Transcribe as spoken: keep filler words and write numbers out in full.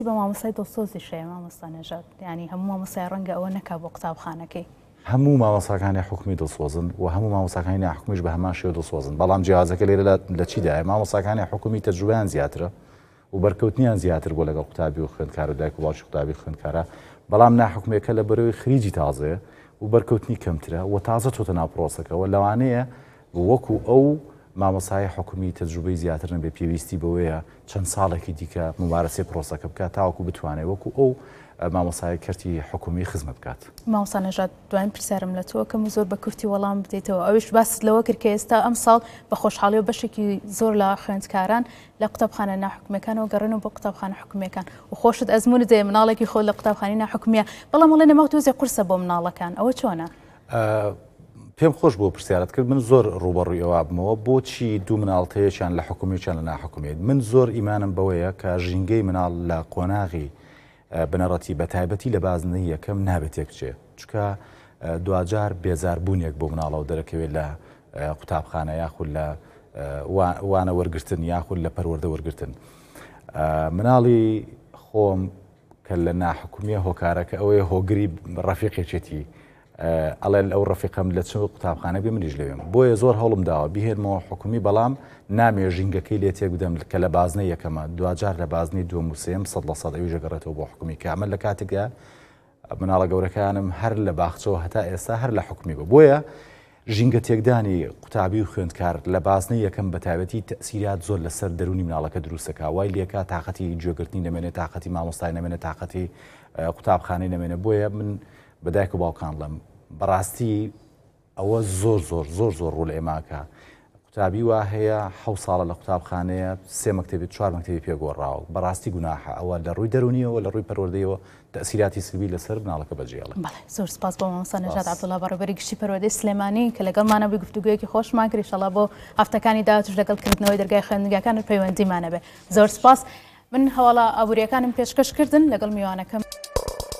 بە مامۆستای دڵسۆزی شەیە مامۆستا نەژات، یعنی هەموو مامۆستای ڕەنگە ئەوە نەکا بۆ قوتابخانەکەی. هەموو مامۆستاکانی حکومی دڵسۆزن و هەموو مامۆستاکانی ناحکومیش بە هەمان شێوە دڵسۆزن، بەڵام جیازەکە لێرە لە چیدایە؟ مامۆستاکانی حکومی تەجروبەیان زیاترە و بەرکەوتنیان زیاتر بۆ لەگەڵ قوتابی و خوێندکار و دایک و باوکی قوتابی خوێندکارە، بەڵام ناحکومیەکە لە بەرەوەی خریجی تازەیە و بەرکەوتنی کەمترە و تازە چۆتە ناو پرۆسەکەەوە، لەوانەیە وەکو ئەو مامۆستای حکومی تەجروبەی زیاتر نەبێ پێویستی بەوەیە چەند ساڵێکی دیکە ممارەسەی پرۆسەکە بکات تاوەکو بتوانێت وەکو ئەو مامۆستای کەرتی حکومی خزمەت بکات. مامۆستا نەژات دوایین پرسیارم لە تۆ کەم زۆر بە کورتی وەڵام بدەیتەوە، ئەوش باست لەوە کرد کە ئێستا ئەم ساڵ بە خۆشحاڵی و بەشێکی زۆر لە خوێندکاران لە قوتابخانە ناحکومیەکانەوە گەڕێنەوە بۆ قوتابخانە حکومیەکان و خۆشت ئەزمونت دەیە مناڵێکی خۆ لە قوتابخانەی ناحکومیە، بەڵام وەڵێ نەماوە تۆزێ قورسە بۆ مناڵەکان، ئەوە چۆنە؟ پێم خۆش بۆ پرسیارەت کرد، من زۆر ڕوبەڕووی ئەوە بمەوە بۆچی دوو مناڵتەیەکیان لە حکومیەکیان لە ناحکومیێت. من زۆر ئیمانم بەوەیە کە ژینگەی مناڵ لە قۆناغی بنەڕەتی بە تایبەتی لە بازنەی یەکەم نابێت تێکچێ، چکە دوجار بێزاربوونێک بۆ مناڵەوە دەرەکەوێت لە قوتابخانە یاخود لە وانە وەرگرتن یاخود لە پەروەردە وەرگرتن. مناڵی خۆم کە لە ناحکومیە هۆکارەکە ئەوەیە هۆگری ڕەفیقێکێتی ئەڵێ ئەو ڕەفیقەم لە چ قوتابخانە بێ منیش لەوێم، بۆیە زۆر هەوڵم داوە بیهێنمەوە حکومی، بەڵام نامێ ژینگەکەی لێ تێک بدەم کە لە بازنەی یەکەمە دوجار لە بازنەی دووەم و سێم سەد لە سەد ئەویش دەگەڕێتەوە بۆ حکومی، کە ئەمە لە کاتێکدا مناڵە گەورەکانم هەر لە باخچەوە هەتا ئێستا هەر لە حکومی بوو. بۆیە ژینگە تێکدانی قوتابی و خوێندکار لە بازنەی یەکەم بە تایبەتی تەسیرات زۆر لەسەر دەرونی مناڵەکە دروستەکە، وای لێکە تااقەتی گوێگرتنی نەمێنێت، تااقەتی مامۆستای نەمێنێت، تااقەتی قوتابخانەی نەمێنێت. بۆیە من بە دایک و باوکان لەم بەڕاستی ئەوە زۆر زۆر زۆر زۆر ڕوو لە ئێماکە قوتابی وا هەیە حەوت ساڵە لە قوتابخانەیە سێ مەکتەبی چوار مەکتەبی پێگۆڕاوە، بەڕاستی گوناحە ئەوە لە ڕووی دەرونیەوە لە ڕووی پەروەردەیەوە تەسیراتی سلبی لەسەر مناڵەکە بەجێڵێ. زۆر سپاس بۆ مامۆستا نەژات عەبدوڵڵا بەڕێوەبەری گشتی پەروەردەی سلێمانی کە لەگەڵمانە بووی گفتوگویەکی خۆشمان کرد، ئینشەڵڵا بۆ هەفتەکانی داهاتووش لەگەڵکردنەوەی دەرگای خوێندنگەکانت پەیوەندیمانە بێ. زۆر سپاس. من هەواڵە ئابوووریەکانم پێشکەش کردن لەگەڵ میوانەکەم.